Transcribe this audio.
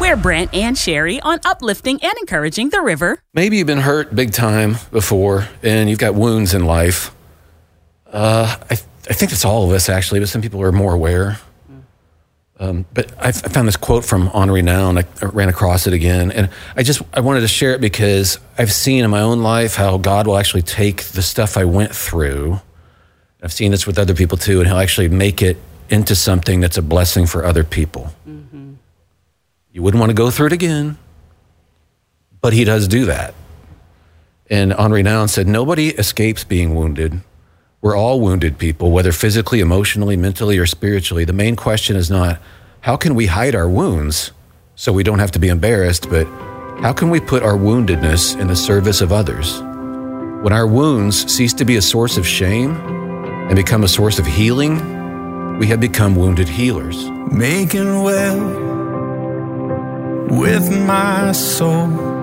We're Brent and Sherry on uplifting and encouraging the river. Maybe you've been hurt big time before and you've got wounds in life. I think it's all of us, actually, but some people are more aware. But I found this quote from Henri Nouwen. I ran across it again, and I wanted to share it because I've seen in my own life how God will actually take the stuff I went through. I've seen this with other people too, and He'll actually make it into something that's a blessing for other people. Mm-hmm. You wouldn't want to go through it again, but He does do that. And Henri Nouwen said, nobody escapes being wounded. We're all wounded people, whether physically, emotionally, mentally, or spiritually. The main question is not, how can we hide our wounds so we don't have to be embarrassed, but how can we put our woundedness in the service of others? When our wounds cease to be a source of shame and become a source of healing, we have become wounded healers. Making well with my soul.